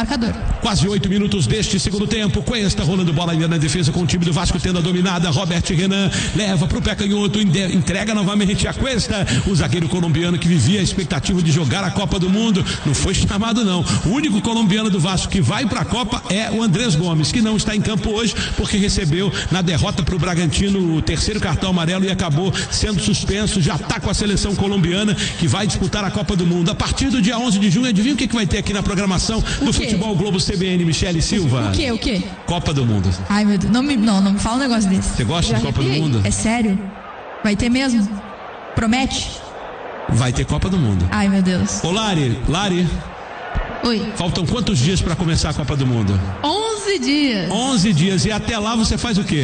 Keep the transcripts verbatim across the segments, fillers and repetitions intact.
marcador. Quase oito minutos deste segundo tempo. Cuesta rolando bola ainda na defesa com o time do Vasco tendo a dominada. Robert Renan leva pro pé canhoto, entrega novamente a Cuesta, o zagueiro colombiano que vivia a expectativa de jogar a Copa do Mundo. Não foi chamado não. O único colombiano do Vasco que vai pra Copa é o Andrés Gomes, que não está em campo hoje porque recebeu na derrota pro Bragantino o terceiro cartão amarelo e acabou sendo suspenso. Já tá com a seleção colombiana que vai disputar a Copa do Mundo. A partir do dia onze de junho, adivinha o que, que vai ter aqui na programação do Futebol Globo C B N, Michele Silva? O que? O que? Copa do Mundo. Ai, meu Deus, não me, não, não me fala um negócio desse. Você gosta de Copa do Mundo? É sério? Vai ter mesmo? Promete? Vai ter Copa do Mundo. Ai, meu Deus. Ô Lari, Lari. Oi. Faltam quantos dias pra começar a Copa do Mundo? onze dias. onze dias. E até lá você faz o quê?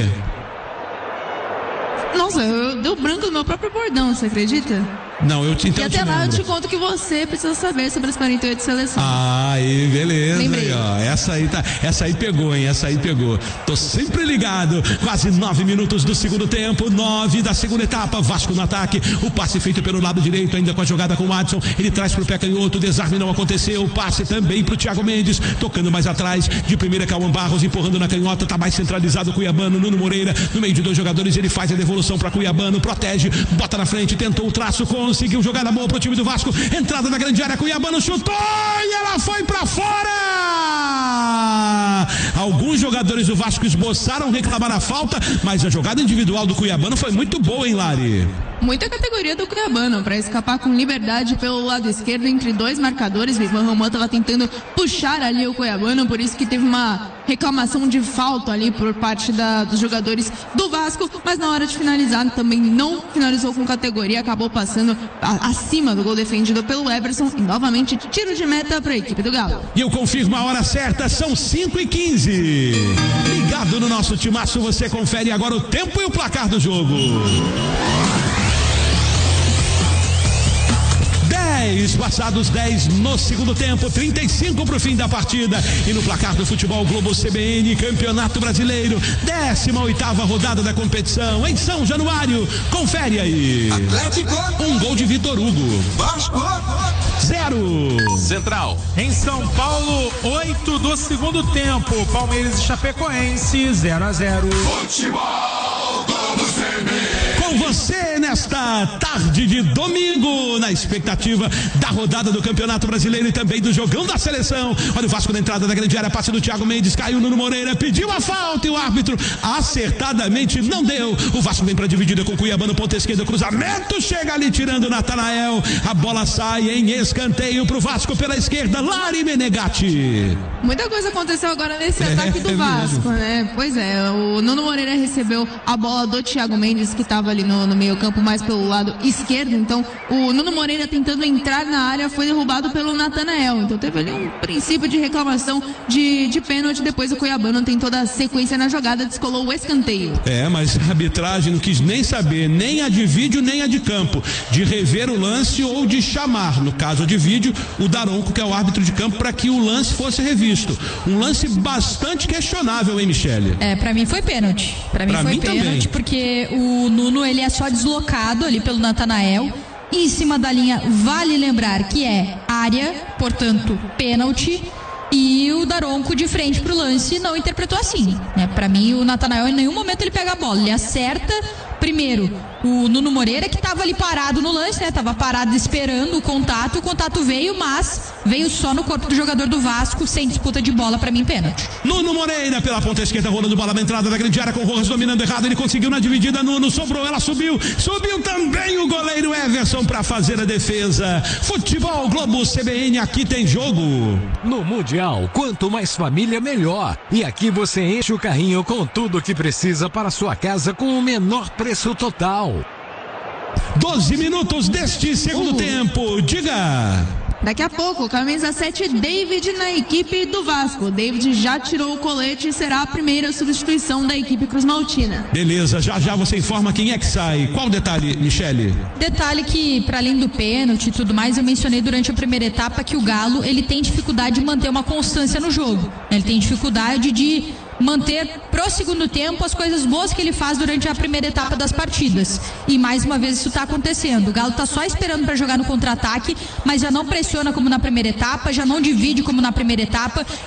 Nossa, eu deu branco no meu próprio bordão, você acredita? Não, eu te, então e até eu te lá lembro. eu te conto que você precisa saber sobre as quarenta e oito seleções. Ah, aí, beleza. Lembrei. Aí, ó. Essa aí tá, essa aí pegou, hein? Essa aí pegou. Tô sempre ligado. Quase nove minutos do segundo tempo, nove da segunda etapa. Vasco no ataque. O passe feito pelo lado direito, ainda com a jogada com o Adson. Ele traz pro pé canhoto. O desarme não aconteceu. O passe também pro Thiago Mendes. Tocando mais atrás. De primeira, Cauã Barros empurrando na canhota. Tá mais centralizado o Cuiabano. Nuno Moreira, no meio de dois jogadores, ele faz a devolução pra Cuiabano. Protege, bota na frente, tentou o traço, conseguiu jogada boa pro time do Vasco. Entrada na grande área, Cuiabano chutou e ela foi pra fora. Alguns jogadores do Vasco esboçaram reclamar a falta, mas a jogada individual do Cuiabano foi muito boa, hein, Lari? Muita categoria do Cuiabano para escapar com liberdade pelo lado esquerdo entre dois marcadores. O Ivan Román estava tentando puxar ali o Cuiabano, por isso que teve uma reclamação de falta ali por parte da, dos jogadores do Vasco, mas na hora de finalizar também não finalizou com categoria, acabou passando a, acima do gol defendido pelo Everson e novamente tiro de meta para a equipe do Galo. E eu confirmo a hora certa, são cinco e quinze. Ligado no nosso timaço, você confere agora o tempo e o placar do jogo. dez, passados dez no segundo tempo, trinta e cinco pro fim da partida. E no placar do Futebol Globo C B N, Campeonato Brasileiro, décima oitava rodada da competição em São Januário. Confere aí. Atlético. Um gol de Vitor Hugo. Vasco. Zero. Central. Em São Paulo, oito do segundo tempo. Palmeiras e Chapecoense, zero a zero. Futebol Globo C B N. Com você nesta tarde de domingo, na expectativa da rodada do Campeonato Brasileiro e também do jogão da seleção. Olha o Vasco na entrada da grande área, passe do Thiago Mendes, caiu Nuno Moreira, pediu a falta e o árbitro acertadamente não deu. O Vasco vem para dividida com o Cuiabano, ponta esquerda, cruzamento, chega ali tirando o Natanael, a bola sai em escanteio pro Vasco pela esquerda, Lari Menegatti. Muita coisa aconteceu agora nesse É, ataque do é Vasco, né? Pois é, o Nuno Moreira recebeu a bola do Thiago Mendes, que estava ali no, no meio campo, mais pelo lado esquerdo. Então, o Nuno Moreira tentando entrar na área foi derrubado pelo Natanael. Então, teve ali um princípio de reclamação de, de pênalti. Depois, o Cuiabano tentou dar sequência na jogada, descolou o escanteio. É, mas a arbitragem não quis nem saber, nem a de vídeo, nem a de campo, de rever o lance ou de chamar, no caso de vídeo, o Daronco, que é o árbitro de campo, para que o lance fosse revisto. Um lance bastante questionável, hein, Michele? É, pra mim foi pênalti. Pra mim Pra foi mim pênalti, também. porque o Nuno, ele é só deslocado ali pelo Natanael. E em cima da linha, vale lembrar que é área, portanto, pênalti. E o Daronco de frente pro lance não interpretou assim, né? Pra mim, o Natanael em nenhum momento ele pega a bola, ele acerta primeiro o Nuno Moreira, que tava ali parado no lance, né? Tava parado esperando o contato, o contato veio, mas veio só no corpo do jogador do Vasco, sem disputa de bola, pra mim, pênalti. Nuno Moreira pela ponta esquerda, rolando bola na entrada da grande área com o Rojas dominando errado, ele conseguiu na dividida, Nuno sobrou, ela subiu, subiu também o goleiro Everson pra fazer a defesa. Futebol Globo C B N, aqui tem jogo. No Mundial, quanto mais família, melhor. E aqui você enche o carrinho com tudo que precisa para sua casa com o menor preço total. doze minutos deste segundo Uh. tempo, diga. Daqui a pouco, camisa sete, David na equipe do Vasco. David já tirou o colete e será a primeira substituição da equipe cruzmaltina. Beleza, já já você informa quem é que sai. Qual o detalhe, Michele? Detalhe que, para além do pênalti e tudo mais, eu mencionei durante a primeira etapa que o Galo, ele tem dificuldade de manter uma constância no jogo. Ele tem dificuldade de manter pro segundo tempo as coisas boas que ele faz durante a primeira etapa das partidas. E mais uma vez isso tá acontecendo. O Galo tá só esperando para jogar no contra-ataque, mas já não pressiona como na primeira etapa, já não divide como na primeira etapa.